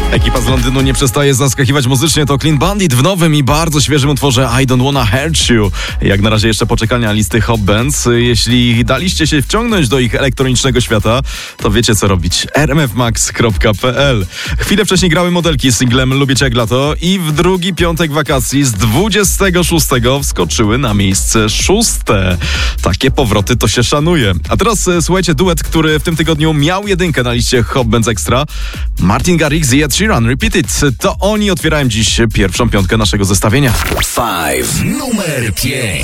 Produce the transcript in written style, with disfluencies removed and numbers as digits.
Ekipa z Londynu nie przestaje zaskakiwać muzycznie, to Clean Bandit w nowym i bardzo świeżym utworze I Don't Wanna Hurt You. Jak na razie jeszcze poczekania listy Hot Bands. Jeśli daliście się wciągnąć do ich elektronicznego świata, to wiecie co robić. rmfmax.pl. Chwilę wcześniej grały modelki z singlem Lubię Cię jak lato i w drugi piątek wakacji z 26 wskoczyły na miejsce 6. Takie powroty to się szanuje. A teraz słuchajcie, duet, który w tym tygodniu miał jedynkę na liście Hot Bands Extra. Martin Garrix i Ed Sheeran, Repeat It. To oni otwierają dziś pierwszą piątkę naszego zestawienia. 5. Numer 5.